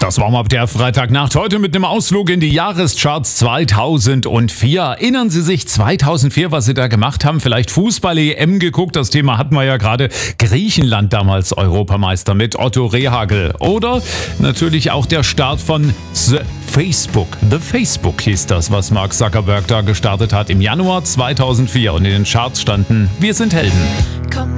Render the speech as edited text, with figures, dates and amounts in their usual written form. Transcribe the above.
Das Warm-up der Freitagnacht heute mit einem Ausflug in die Jahrescharts 2004. Erinnern Sie sich 2004, was Sie da gemacht haben? Vielleicht Fußball-EM geguckt, das Thema hatten wir ja gerade. Griechenland damals Europameister mit Otto Rehhagel. Oder natürlich auch der Start von The Facebook hieß das, was Mark Zuckerberg da gestartet hat im Januar 2004. Und in den Charts standen Wir sind Helden. Komm